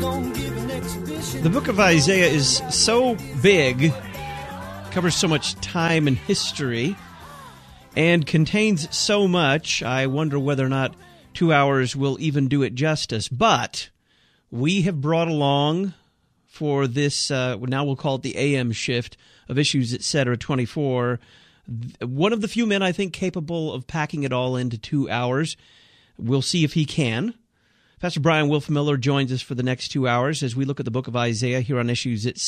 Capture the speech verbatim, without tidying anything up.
The book of Isaiah is so big, covers so much time and history, and contains so much, I wonder whether or not two hours will even do it justice. But we have brought along for this, uh, now we'll call it the A M shift of Issues Etc. twenty-four, one of the few men I think capable of packing it all into two hours. We'll see if he can. Pastor Brian Wolfmueller joins us for the next two hours as we look at the book of Isaiah here on Issues Etc.